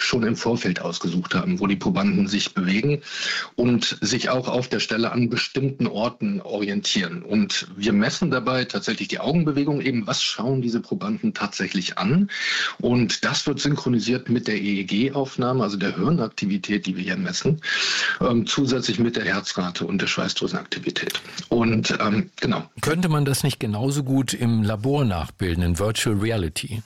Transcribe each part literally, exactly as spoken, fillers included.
schon im Vorfeld ausgesucht haben, wo die Probanden sich bewegen und sich auch auf der Stelle an bestimmten Orten orientieren. Und wir messen dabei tatsächlich die Augenbewegung, eben was schauen diese Probanden tatsächlich an. Und das wird synchronisiert mit der E E G-Aufnahme, also der Hirnaktivität, die wir hier messen, ähm, zusätzlich mit der Herzrate und der Schweißdrüsenaktivität. Und ähm, genau. Könnte man das nicht genauso gut im Labor nachbilden, in Virtual Reality?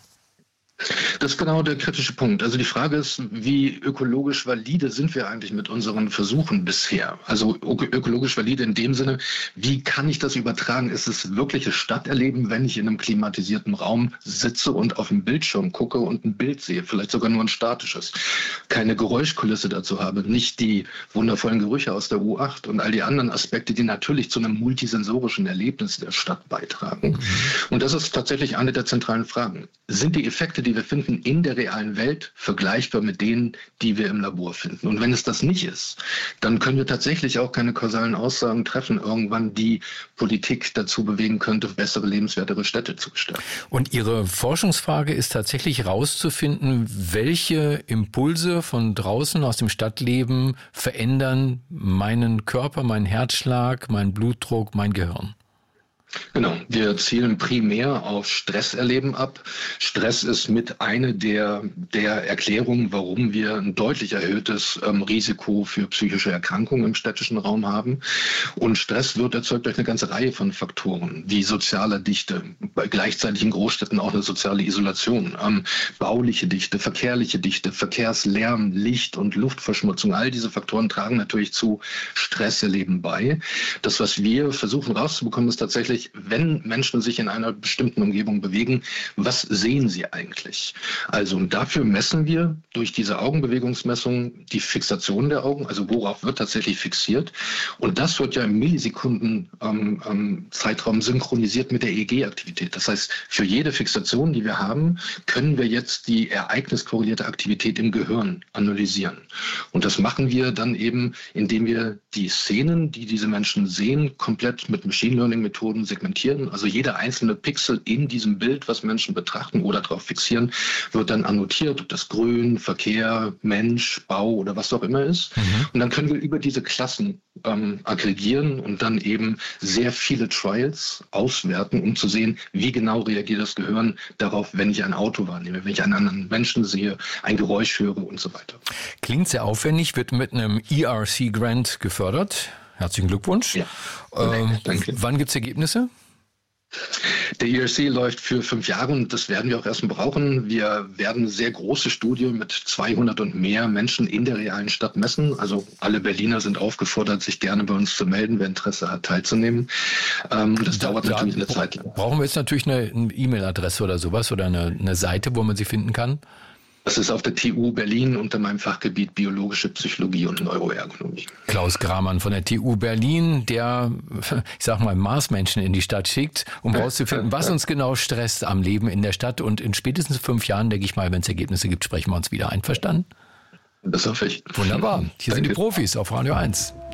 Das ist genau der kritische Punkt. Also die Frage ist, wie ökologisch valide sind wir eigentlich mit unseren Versuchen bisher? Also ökologisch valide in dem Sinne, wie kann ich das übertragen? Ist es wirkliches Stadterleben, wenn ich in einem klimatisierten Raum sitze und auf dem Bildschirm gucke und ein Bild sehe, vielleicht sogar nur ein statisches, keine Geräuschkulisse dazu habe, nicht die wundervollen Gerüche aus der U acht und all die anderen Aspekte, die natürlich zu einem multisensorischen Erlebnis der Stadt beitragen. Mhm. Und das ist tatsächlich eine der zentralen Fragen. Sind die Effekte, die wir finden in der realen Welt, vergleichbar mit denen, die wir im Labor finden? Und wenn es das nicht ist, dann können wir tatsächlich auch keine kausalen Aussagen treffen, irgendwann die Politik dazu bewegen könnte, bessere, lebenswertere Städte zu gestalten. Und Ihre Forschungsfrage ist tatsächlich herauszufinden, welche Impulse von draußen aus dem Stadtleben verändern meinen Körper, meinen Herzschlag, meinen Blutdruck, mein Gehirn. Genau, wir zielen primär auf Stresserleben ab. Stress ist mit eine der, der Erklärungen, warum wir ein deutlich erhöhtes ähm, Risiko für psychische Erkrankungen im städtischen Raum haben. Und Stress wird erzeugt durch eine ganze Reihe von Faktoren, wie soziale Dichte, bei gleichzeitig in Großstädten auch eine soziale Isolation, ähm, bauliche Dichte, verkehrliche Dichte, Verkehrslärm, Licht- und Luftverschmutzung. All diese Faktoren tragen natürlich zu Stresserleben bei. Das, was wir versuchen rauszubekommen, ist tatsächlich, wenn Menschen sich in einer bestimmten Umgebung bewegen, was sehen sie eigentlich? Also und dafür messen wir durch diese Augenbewegungsmessung die Fixation der Augen, also worauf wird tatsächlich fixiert. Und das wird ja im Millisekunden ähm, ähm, Zeitraum synchronisiert mit der E E G-Aktivität. Das heißt, für jede Fixation, die wir haben, können wir jetzt die ereigniskorrelierte Aktivität im Gehirn analysieren. Und das machen wir dann eben, indem wir die Szenen, die diese Menschen sehen, komplett mit Machine Learning-Methoden segmentieren. Also jeder einzelne Pixel in diesem Bild, was Menschen betrachten oder darauf fixieren, wird dann annotiert, ob das Grün, Verkehr, Mensch, Bau oder was auch immer ist. Mhm. Und dann können wir über diese Klassen ähm, aggregieren und dann eben sehr viele Trials auswerten, um zu sehen, wie genau reagiert das Gehirn darauf, wenn ich ein Auto wahrnehme, wenn ich einen anderen Menschen sehe, ein Geräusch höre und so weiter. Klingt sehr aufwendig, wird mit einem E R C-Grant gefördert. Herzlichen Glückwunsch. Ja. Ähm, danke. Wann gibt es Ergebnisse? Der E R C läuft für fünf Jahre und das werden wir auch erstmal brauchen. Wir werden eine sehr große Studie mit zweihundert und mehr Menschen in der realen Stadt messen. Also alle Berliner sind aufgefordert, sich gerne bei uns zu melden, wer Interesse hat, teilzunehmen. Ähm, das da, dauert natürlich da, eine Zeit lang. Brauchen wir jetzt natürlich eine, eine E-Mail-Adresse oder sowas oder eine, eine Seite, wo man sie finden kann? Das ist auf der T U Berlin unter meinem Fachgebiet Biologische Psychologie und Neuroergonomie. Klaus Gramann von der T U Berlin, der, ich sag mal, Marsmenschen in die Stadt schickt, um herauszufinden, was uns genau stresst am Leben in der Stadt. Und in spätestens fünf Jahren, denke ich mal, wenn es Ergebnisse gibt, sprechen wir uns wieder. Einverstanden? Das hoffe ich. Wunderbar. Hier Danke. Sind die Profis auf Radio eins.